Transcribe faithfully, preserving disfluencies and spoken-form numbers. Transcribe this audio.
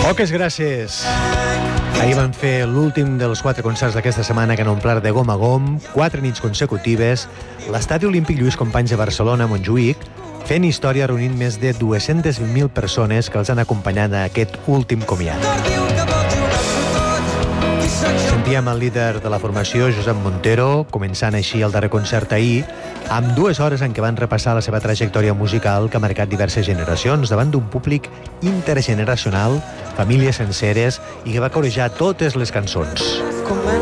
Poques gràcies. Ahir van fer l'últim dels quatre concerts d'aquesta setmana que han omplert de gom a gom, quatre nits consecutives, l'Estadi Olímpic Lluís Companys de Barcelona, a Montjuïc, fent història reunint més de dues-centes vint mil persones que els han acompanyat a aquest últim comiat. Sentíem el líder de la formació, Josep Montero, començant així el darrer concert ahir, amb dues hores en què van repassar la seva trajectòria musical que ha marcat diverses generacions davant d'un públic intergeneracional, famílies senceres i que va corejar totes les cançons.